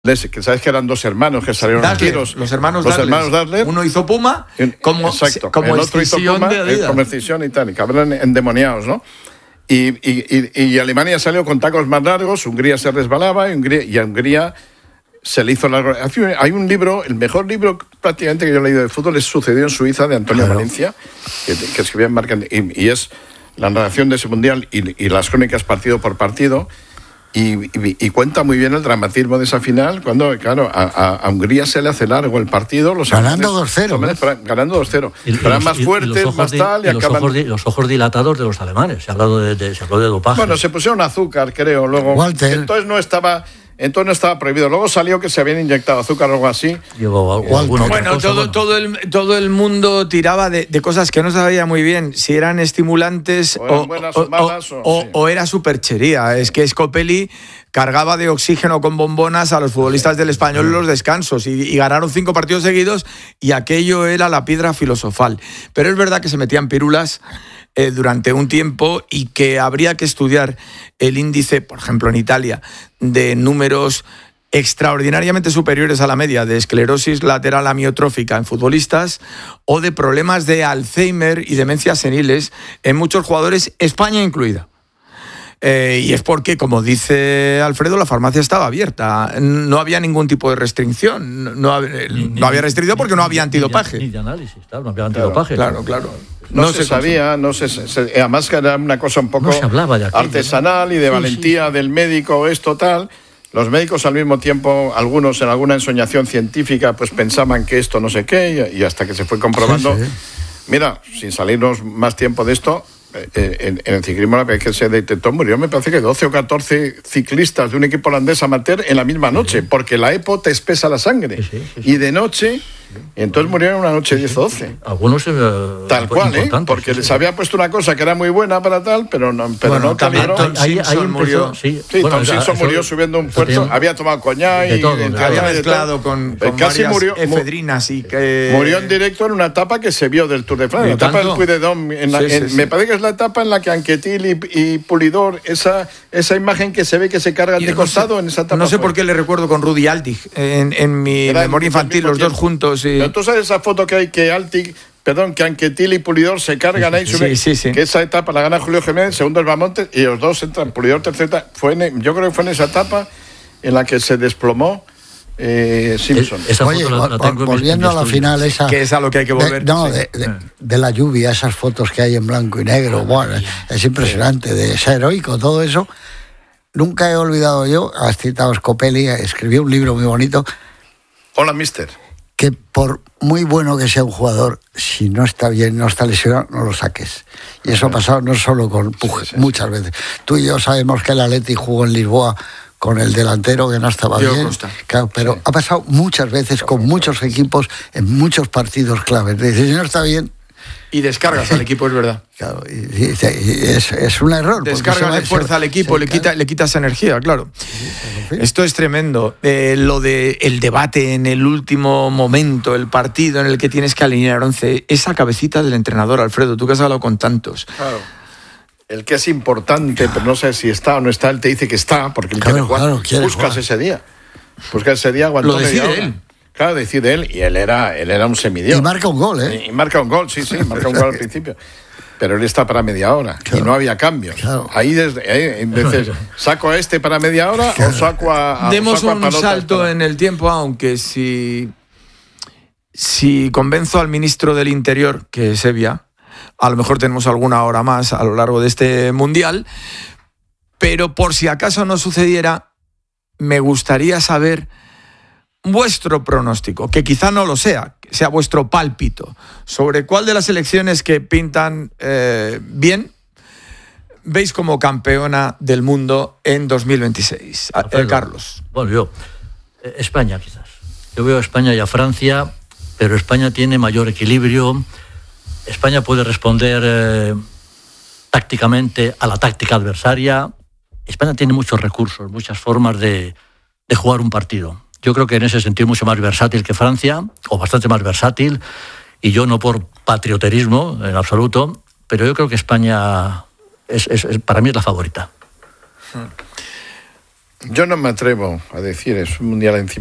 que sabes que eran dos hermanos que salieron a tiros. Los hermanos Darles. Uno hizo Puma como Excisión de Adidas. Como Excisión y tal, y cabrían endemoniados, ¿no? Y Alemania salió con tacos más largos, Hungría se resbalaba y a Hungría se le hizo largo. Hay un libro, el mejor libro prácticamente que yo he leído de fútbol es Sucedió en Suiza, de Antonio Valencia, que escribía en Marca, y es la narración de ese mundial y las crónicas partido por partido. Y cuenta muy bien el dramatismo de esa final, cuando, claro, a Hungría se le hace largo el partido. Ganando 2-0. Ganando 2-0. Eran más fuertes, más tal. Los ojos dilatados de los alemanes. Se habló de dopaje. Bueno, se pusieron azúcar, creo. Luego, Walter. Entonces no estaba prohibido. Luego salió que se habían inyectado azúcar o algo así. Bueno, todo el mundo tiraba de cosas que no sabía muy bien si eran estimulantes o era superchería. Es que Scopelli cargaba de oxígeno con bombonas a los futbolistas del Español en los descansos y ganaron 5 partidos seguidos y aquello era la piedra filosofal. Pero es verdad que se metían pirulas durante un tiempo y que habría que estudiar el índice, por ejemplo en Italia, de números extraordinariamente superiores a la media de esclerosis lateral amiotrófica en futbolistas o de problemas de Alzheimer y demencias seniles en muchos jugadores, España incluida. Y es porque, como dice Alfredo, la farmacia estaba abierta. No había ningún tipo de restricción. No había restricción porque no había antidopaje. Ni de análisis, claro, no había antidopaje. Claro. No se sabía, además que era una cosa un poco artesanal y de valentía del médico, esto tal. Los médicos al mismo tiempo, algunos en alguna ensoñación científica, pues pensaban que esto no sé qué, y hasta que se fue comprobando. Sí. Mira, sin salirnos más tiempo de esto, en el ciclismo la vez que se detectó murió, me parece que 12 o 14 ciclistas de un equipo holandés amateur en la misma noche, porque la EPO te espesa la sangre. Y de noche, entonces murieron una noche 10 o 12. Algunos tal cual, porque les había puesto una cosa que era muy buena para tal, pero no calibró. Tom Simpson murió. Tom Simpson murió subiendo un puerto, había tomado coñac y había mezclado con casi varias efedrinas y que murió en directo en una etapa que se vio del Tour de Francia, la etapa del Puy de Dôme. Me parece que es la etapa en la que Anquetil y Pulidor, esa imagen que se ve que se cargan de costado en esa etapa. No sé por qué le recuerdo con Rudi Altig en mi memoria infantil, los dos juntos. Pero tú sabes esa foto que hay que Anquetil y Pulidor se cargan ahí, que esa etapa la gana Julio Jiménez, segundo el Bamontes, y los dos entran, Pulidor tercera. Yo creo que fue en esa etapa en la que se desplomó Simpson. Oye, volviendo a la final esa... Que es a lo que hay que volver. De la lluvia, esas fotos que hay en blanco y negro, bueno, es impresionante, de ser heroico, todo eso. Nunca he olvidado yo, has citado Scopelli, escribió un libro muy bonito. Hola, mister. Que por muy bueno que sea un jugador, si no está bien, no está lesionado, no lo saques. Y eso ha pasado no solo con Puig, muchas veces. Tú y yo sabemos que el Atleti jugó en Lisboa con el delantero que no estaba bien. Claro, pero ha pasado muchas veces con muchos equipos en muchos partidos claves. Dices, si no está bien... Y descargas al equipo, es verdad. Claro, y es un error. Descargas de fuerza al equipo, le quitas energía, claro. Esto es tremendo. Lo de el debate en el último momento, el partido en el que tienes que alinear 11, esa cabecita del entrenador, Alfredo, tú que has hablado con tantos. Claro. El que es importante, pero no sé si está o no está, él te dice que está, porque él quiere jugar. Buscas ese día. Buscas ese día, aguantó. Lo decide él. Claro, decide él, y él era un semidios. Y marca un gol, ¿eh? Y marca un gol, sí, marca un gol al principio. Pero él está para media hora, y no había cambios. Claro. Ahí veces saco a este para media hora o saco a demos un salto en el tiempo, aunque si convenzo al ministro del Interior, que es Evia, a lo mejor tenemos alguna hora más a lo largo de este Mundial, pero por si acaso no sucediera, me gustaría saber vuestro pronóstico, que quizá no lo sea vuestro pálpito, sobre cuál de las elecciones que pintan bien veis como campeona del mundo en 2026. Carlos. Bueno, yo, España quizás. Yo veo a España y a Francia, pero España tiene mayor equilibrio. España puede responder tácticamente a la táctica adversaria. España tiene muchos recursos, muchas formas de jugar un partido. Yo creo que en ese sentido es mucho más versátil que Francia, o bastante más versátil, y yo no por patrioterismo en absoluto, pero yo creo que España para mí es la favorita. Yo no me atrevo a decir, es un mundial encima